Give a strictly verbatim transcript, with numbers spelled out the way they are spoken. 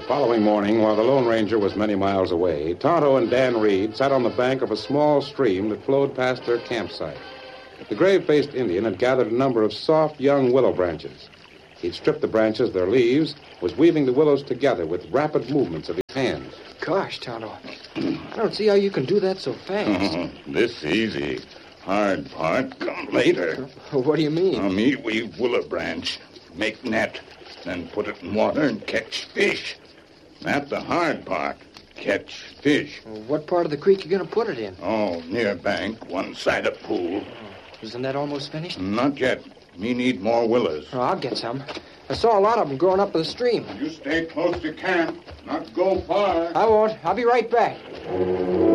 following morning, while the Lone Ranger was many miles away, Tonto and Dan Reed sat on the bank of a small stream that flowed past their campsite. The grave-faced Indian had gathered a number of soft, young willow branches. He'd stripped the branches of their leaves, was weaving the willows together with rapid movements of his hands. Gosh, Tonto, I don't see how you can do that so fast. Oh, this easy. Hard part come later. What do you mean? Uh, me weave willow branch, make net, then put it in water and catch fish. That the hard part, catch fish. Well, what part of the creek you going to put it in? Oh, near bank, one side of pool. Isn't that almost finished? Not yet. Me need more willows. Oh, I'll get some. I saw a lot of them growing up the stream. You stay close to camp, not go far. I won't. I'll be right back.